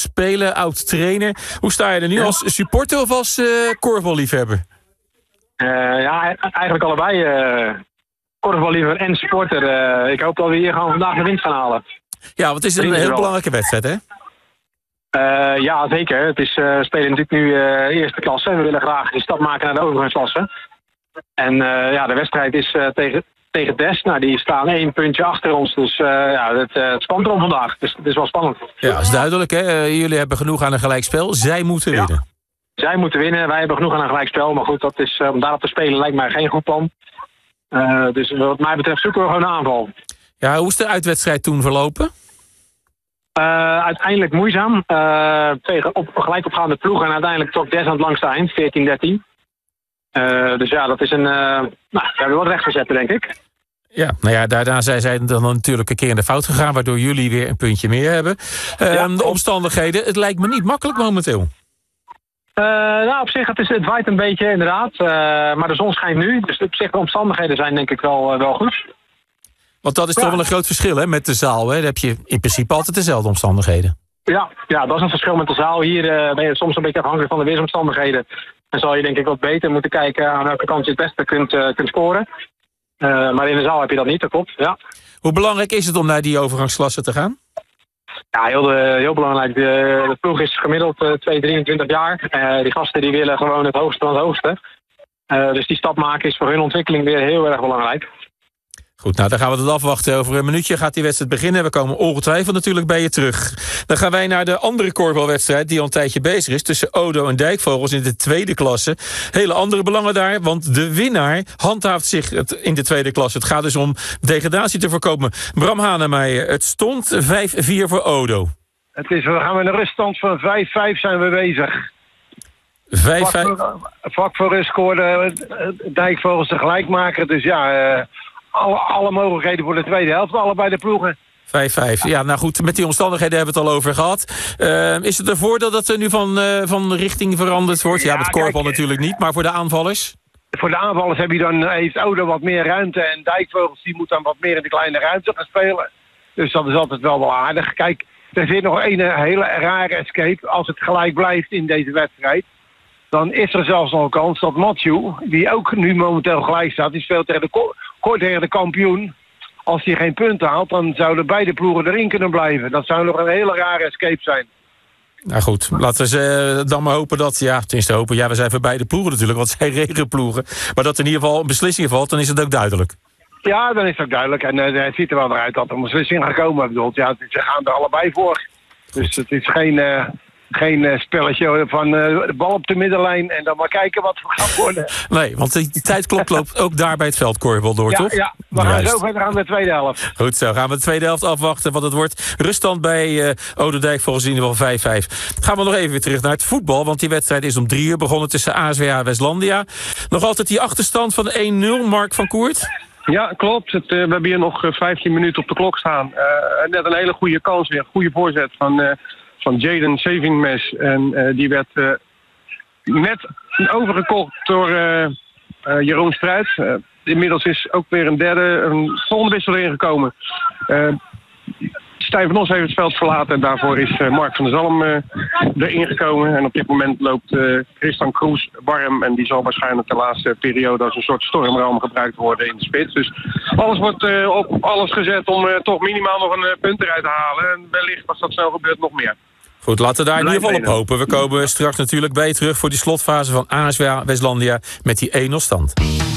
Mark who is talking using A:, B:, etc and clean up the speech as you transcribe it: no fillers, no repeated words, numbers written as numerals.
A: oud-speler, oud-trainer. Hoe sta je er nu, als supporter of als korfballiefhebber?
B: Eigenlijk allebei. Korfballiefhebber en supporter. Ik hoop dat we hier gewoon vandaag de winst gaan halen.
A: Ja, want het is een heel belangrijke wedstrijd, hè?
B: Ja, zeker. We spelen natuurlijk nu eerste klasse. We willen graag die stap maken naar de overgangsklasse. En de wedstrijd is tegen Des. Nou, die staan 1 puntje achter ons. Dus het spant erom vandaag. Dus het is wel spannend.
A: Ja, dat is duidelijk, hè? Jullie hebben genoeg aan een gelijkspel. Zij moeten winnen.
B: Zij moeten winnen. Wij hebben genoeg aan een gelijkspel. Maar goed, dat is, om daarop te spelen lijkt mij geen goed plan. Dus wat mij betreft zoeken we gewoon een aanval. Ja,
A: hoe is de uitwedstrijd toen verlopen?
B: Uiteindelijk moeizaam. Tegen gelijk opgaande ploeg. En uiteindelijk trok Des aan het langste eind. 14-13. Dus ja, dat is een... we hebben wat recht verzetten, denk ik.
A: Ja, nou ja, daarna zijn zij dan natuurlijk een keer in de fout gegaan, waardoor jullie weer een puntje meer hebben. De omstandigheden, het lijkt me niet makkelijk momenteel.
B: Op zich, het waait een beetje inderdaad. Maar de zon schijnt nu. Dus op zich, de omstandigheden zijn denk ik wel goed.
A: Want dat is toch wel een groot verschil, hè, met de zaal. Hè? Dan heb je in principe altijd dezelfde omstandigheden.
B: Ja, dat is een verschil met de zaal. Hier ben je soms een beetje afhankelijk van de weersomstandigheden. En zal je denk ik wat beter moeten kijken aan welke kant je het beste kunt scoren. Maar in de zaal heb je dat niet, dat klopt. Ja.
A: Hoe belangrijk is het om naar die overgangsklasse te gaan?
B: Ja, heel belangrijk. De ploeg is gemiddeld 23 jaar. Die gasten die willen gewoon het hoogste van het hoogste. Dus die stap maken is voor hun ontwikkeling weer heel erg belangrijk.
A: Goed, nou dan gaan we het afwachten. Over een minuutje gaat die wedstrijd beginnen. We komen ongetwijfeld natuurlijk bij je terug. Dan gaan wij naar de andere korfbalwedstrijd die al een tijdje bezig is. Tussen Odo en Dijkvogels in de tweede klasse. Hele andere belangen daar, want de winnaar handhaaft zich in de tweede klasse. Het gaat dus om degradatie te voorkomen. Bram Hanemeijer, het stond 5-4 voor Odo.
C: We gaan met een ruststand van 5-5 zijn we bezig.
A: 5-5.
C: Vlak voor rust scoorde Dijkvogels de gelijkmaker. Dus ja... Alle mogelijkheden voor de tweede helft, allebei de ploegen.
A: 5-5. Ja, nou goed, met die omstandigheden hebben we het al over gehad. Is het een voordeel dat er nu van richting veranderd wordt? Ja, met korfbal natuurlijk niet, maar voor de aanvallers?
C: Voor de aanvallers heeft Odo wat meer ruimte en Dijkvogels die moet dan wat meer in de kleine ruimte gaan spelen. Dus dat is altijd wel aardig. Kijk, er zit nog een hele rare escape. Als het gelijk blijft in deze wedstrijd, dan is er zelfs nog een kans dat Matthew, die ook nu momenteel gelijk staat, die speelt tegen de kampioen. Als hij geen punten haalt, dan zouden beide ploegen erin kunnen blijven. Dat zou nog een hele rare escape zijn.
A: Nou goed, laten we dan maar hopen dat... Ja, tenminste hopen, ja, we zijn voor beide ploegen natuurlijk, want zij regenploegen. Maar dat er in ieder geval een beslissing valt, dan is het ook duidelijk.
C: Ja, dan is het ook duidelijk. En het ziet er wel uit dat er een beslissing gaat komen. Ja, ze gaan er allebei voor. Dus het is geen spelletje van de bal op de middenlijn en dan maar kijken wat we gaan worden.
A: Nee, want die tijdklok loopt ook daar bij het veldkorfbal door, toch?
C: Ja, we gaan zo verder aan de tweede helft.
A: Goed zo, gaan we de tweede helft afwachten, want het wordt ruststand bij Odo Dijkvogels in ieder geval 5-5. Gaan we nog even weer terug naar het voetbal, want die wedstrijd is om 3 uur begonnen tussen ASWA en Westlandia. Nog altijd die achterstand van 1-0, Mark van Koert?
D: Ja, klopt. We hebben hier nog 15 minuten op de klok staan. Net een hele goede kans weer, een goede voorzet van Jaden Savingmes. En die werd net overgekocht door Jeroen Struijt. Inmiddels is ook weer een volgende wissel erin gekomen. Stijn van Os heeft het veld verlaten en daarvoor is Mark van der Zalm erin gekomen. En op dit moment loopt Christian Kroes warm en die zal waarschijnlijk de laatste periode als een soort stormram gebruikt worden in de spits. Dus alles wordt op alles gezet om toch minimaal nog een punt eruit te halen. En wellicht als dat snel gebeurt nog meer.
A: Goed, laten we daar in ieder geval op hopen. We komen straks natuurlijk bij je terug voor die slotfase van ASWA Westlandia met die 1-0 stand.